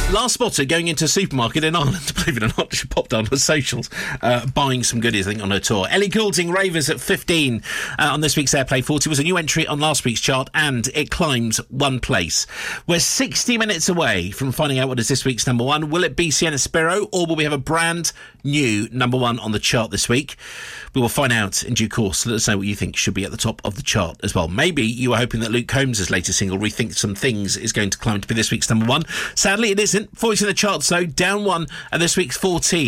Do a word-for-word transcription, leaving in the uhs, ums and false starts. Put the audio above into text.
Last spotter going into a supermarket in Ireland, believe it or not, she popped on her socials, uh, buying some goodies, I think, on her tour. Ellie Goulding, Ravers at fifteen uh, on this week's Airplay forty, was a new entry on last week's chart, and it climbed one place. We're sixty minutes away from finding out what is this week's number one. Will it be Sienna Spiro, or will we have a brand new number one on the chart this week? We will find out in due course. Let us know what you think should be at the top of the chart as well. Maybe you were hoping that Luke Combs' latest single, Rethink Some Things, is going to climb to be this week's number one. Sadly, it isn't. Voice in the charts, though, down one at this week's fourteen.